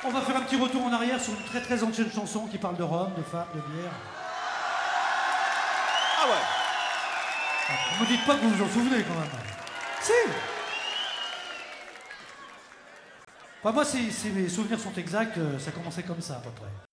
On va faire un petit retour en arrière sur une très très ancienne chanson qui parle de rhum, de femmes, de bière. Ah ouais. Ne me dites pas que vous vous en souvenez quand même. Si. Enfin, moi, si mes souvenirs sont exacts, ça commençait comme ça à peu près.